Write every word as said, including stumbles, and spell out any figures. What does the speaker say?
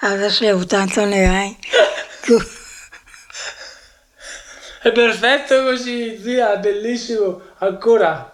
Adesso ottanta ne hai. È perfetto così, zia, è bellissimo. Ancora.